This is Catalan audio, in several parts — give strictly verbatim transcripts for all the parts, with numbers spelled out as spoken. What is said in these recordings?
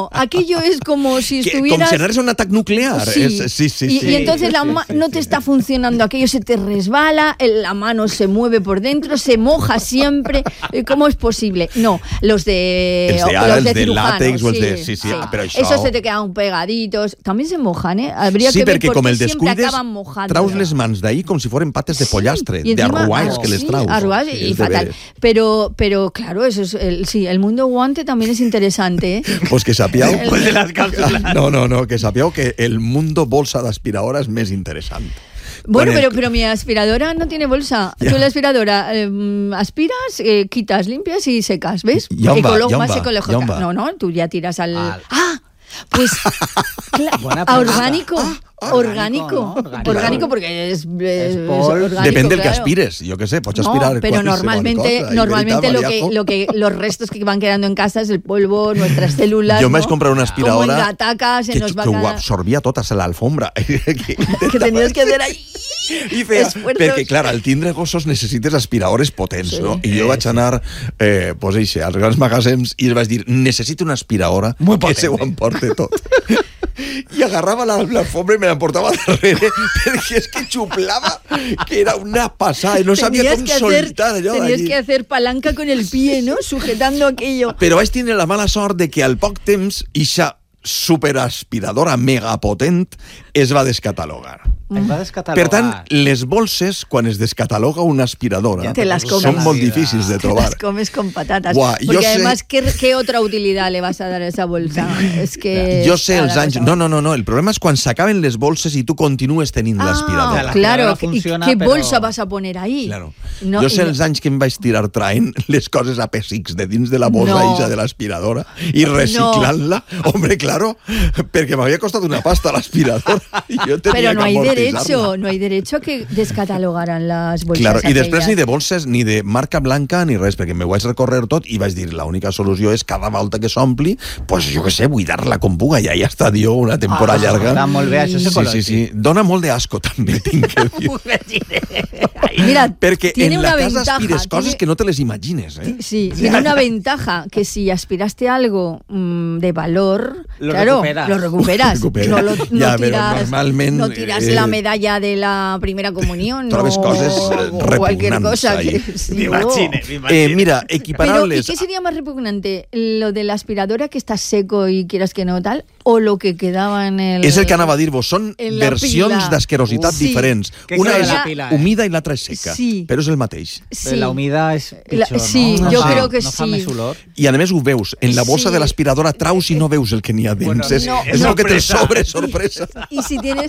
aquello, aquello es como si estuvieras... Como si eres un ataque nuclear. Sí, es, sí, sí, y, sí. y entonces la ma- sí, sí, no sí, te sí. está funcionando, aquello se te resbala, el- la mano se mueve por dentro, se moja siempre. Eh, ¿Cómo es posible? No, los de... Els de o- ara, los els de cirujano, látex o els de- sí, sí, ah, però això- Esos se te quedan pegaditos. También se mojan, ¿eh? Habría Sí, que ver perquè por com qué el siempre descuides, acaban mojando. traus les mans d'ahir com si foren pates de pollastre, Sí, y de encima- arruaes ah, que les sí, traus. arruaes Sí, y és de fatal. veres. Pero, pero claro, eso es el, sí, el mundo guante también es interesante, ¿eh? Pues que sapiau... Pues de las cápsulas. No, no, no, que sapiau que el mundo bolsa d'aspiradora és més interessant. Bueno, Quan pero, el- pero mi aspiradora no tiene bolsa. Ya. Tú la aspiradora eh, aspiras, eh, quitas, limpias y secas, ¿ves? ¿Y on va? Ecolo- ¿Y on más va? ecológica. ¿Y on va? No, no, tú ya tiras al... Al- ¡Ah! Pues cla- Buena a pregunta. orgánico, Ah, orgánico, orgánico, ¿no? Orgánico. orgánico porque es, es, Es pol. orgánico, Depèn del que claro. aspires, jo què sé, pots No, aspirar pero qualsevol normalmente, cosa. I normalmente veritat, lo que, Mariajo, lo que los restos que van quedando en casa es el polvo, nuestras células. Jo em vaig ¿no? comprar una Como aspiradora en Gataca se que, nos va que a ho quedar- absorbia tot a l'alfombra. que tenías que hacer ahí. I feia, Esfuerzos. perquè, clar, al tindre gossos necessites aspiradores potents, Sí. no? I jo vaig anar, eh, pues eixe, als grans magasins i els vaig dir, necessito una aspiradora Muy que potente. se ho emporte tot. I agarrava la, l'alfombra i me l'emportava darrere perquè és que xuplava, que era una passada, i no sabia Tenías com que hacer, soltar allò tenías d'allí. que hacer palanca con el pie, ¿no? Sujetando aquello. Però vaig tindre la mala sort de que al poc temps ixa superaspiradora megapotent es va descatalogar. Es va descatalogar. Per tant, les bolses, quan es descataloga una aspiradora, Ya te las comes. són molt la vida. difícils de Te trobar. las comes con patatas. Buah, yo Porque sé- además, ¿qué, ¿qué otra utilidad le vas a dar a esa bolsa? Es que... Jo sé els cada anys... cosa. No, no, no, no. El problema és quan s'acaben les bolses i tu continues tenint Ah, l'aspiradora. la claro. aspiradora ¿Y funciona, qué pero- bolsa vas a poner ahí? Claro. No, jo sé y- els anys que em vaig tirar traient les coses a pessics de dins de la bossa No. ixa de l'aspiradora i reciclant-la. Hombre, claro, perquè m'havia costat una pasta l'aspiradora. I jo tenia Pero no que hay amortitzar-la. derecho, no hay derecho a que descatalogaran las bolsas. Claro, i després aquellas. ni de bolses, ni de marca blanca, ni res, perquè me vaig recórrer tot i vaig dir, l'única solució és cada volta que s'ompli, pues jo què sé, buidar-la com puga, i ja està, dio una temporada Ah, llarga. està molt bé, això és Sí, sí, ecològic. sí. Dona molt d'asco, també, tinc que dir. Mira, Perquè tiene en una la casa ventaja, aspires coses tiene- que no te les imagines, eh? Sí, tiene una ventaja, que si aspiraste algo mmm, de valor, Lo claro, recuperas. lo recuperas. Recupera. No, lo, no Ja, però tiras, normalment, no tiras eh, la medalla de la primera comunión trobes o, coses, eh, o cualquier repugnants cosa. ahí. Que, sí, M'imagine, no. m'imagine. Eh, mira, Pero, ¿y equiparables... qué sería más repugnante? ¿Lo de la aspiradora que está seco y quieras que no tal? ¿O lo que quedaba en el...? És el que anava a dir-vos, són en la versions pila. d'asquerositat Sí. diferents. Què Una cal és la pila, eh? humida i l'altra és seca, Sí. però és el mateix. Sí. Pero la humida es La- pitjor, sí, ¿no? yo No fa- creo que no fa sí. més olor. I a més ho veus, en la bossa Sí. de l'aspiradora traus i no veus el que n'hi ha dins. Bueno, és no, és no. el que te Sorpresa. sobre, sorpresa. Y si tienes...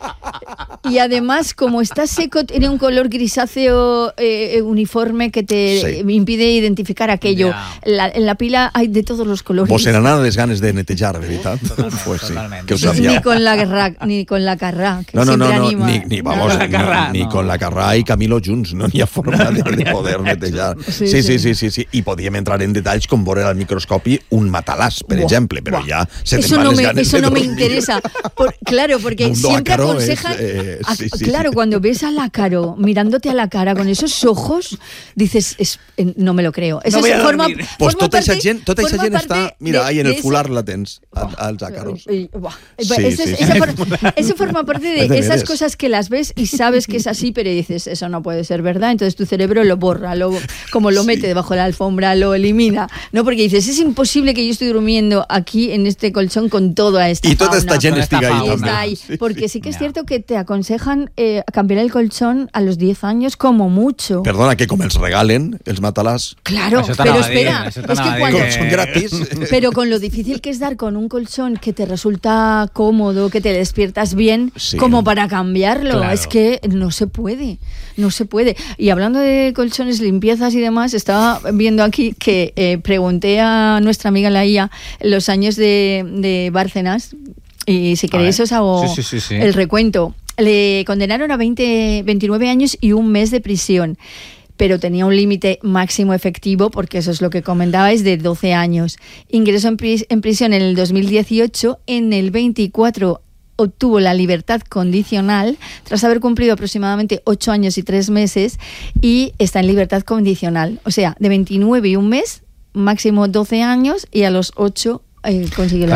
Y además, como está seco, tiene un color grisáceo eh, uniforme que te Sí. impide identificar aquello. Ya. La- en la pila hay de todos los colores. Vos se n'anava les ganes de netejar, veritat? Totalment, Pues sí, totalment. que ho ni sabíeu. con la carrá, ni con la carrá, que No, no, no, siempre no, anima. ni, ni, vamos, con la ni- Carrà, ni, no. con la Carrà i Camilo junts, no n'hi ha forma de, de poder netejar. Sí, Sí, sí, sí. sí, sí, sí. I podíem entrar en detalls com veure al microscopi un matalàs, per Buah, exemple, però buah. ja se te'n Eso van no les me, ganes eso de no me dormir. interesa. Por- claro, porque Mundo siempre ácaro aconsejan. es, eh, a- sí, sí, claro, sí. cuando ves a la Caro mirándote a la cara con esos ojos, dices, es- eh, no me lo creo. Eso No voy se a forma, dormir. Pues forma tota aquesta parte- gent, tota aquesta forma gent parte està... Mira, de- ahí en de el ese- fular la tens, a- als àcaros. Y- buah. Sí, Ese- sí, esa sí. for- Eso forma parte de Es de esas veres. cosas que las ves y sabes que es así, pero dices, eso no puede ser verdad. Entonces tu cerebro lo borra, lo, como lo mete debajo de la alfombra, lo elimina. No, porque dices, es imposible que yo estoy durmiendo aquí en este colchón con toda esta I tota fauna. esta gent Con esta estiga ahí fauna. Y també. está ahí. Sí, Porque sí. sí que es Ya. cierto que te aconsejan eh, cambiar el colchón a los diez años como mucho. Perdona, que com els regalen, els matalàs, Claro, Eso te pero anava a dir, espera, eso es te anava a que dir cuando... com que- són gratis... Pero con lo difícil que es dar con un colchón que te resulta cómodo, que te despiertas bien, Sí. como para cambiarlo. Claro. Es que no se puede, no se puede. Y hablando de colchones, limpiezas y demás, estaba viendo aquí que eh, pregunté a nuestra amiga la I A los años de, de Bárcenas, y si queréis ver. os hago Sí, sí, sí, sí. el recuento. Le condenaron a veinte, veintinueve años y un mes de prisión, pero tenía un límite máximo efectivo, porque eso es lo que comentabais, de doce años. Ingresó en, pris- en prisión en el dos mil dieciocho, en el veinticuatro obtuvo la libertad condicional tras haber cumplido aproximadamente ocho años y tres meses y está en libertad condicional. O sea, de veintinueve y un mes, máximo doce años, y a los ocho eh, consiguió la